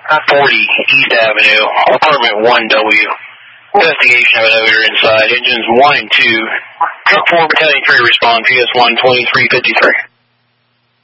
40 East Avenue, apartment 1W. Investigation of an odor inside. Engines 1 and 2. Truck 4, Battalion 3 respond. PS1 2353.